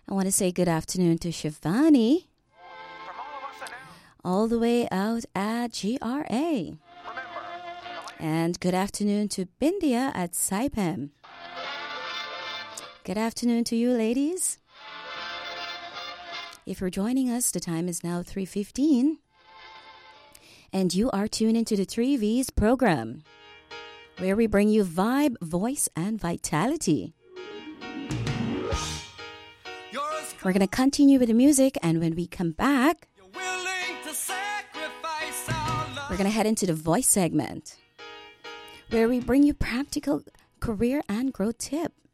I want to say good afternoon to Shivani, all the way out at GRA. And good afternoon to Bindia at Saipem. Good afternoon to you, ladies. If you're joining us, the time is now 3:15. And you are tuned into the 3V's program, where we bring you vibe, voice, and vitality. We're going to continue with the music, and when we come back, we're going to head into the voice segment, where we bring you practical career and growth tips.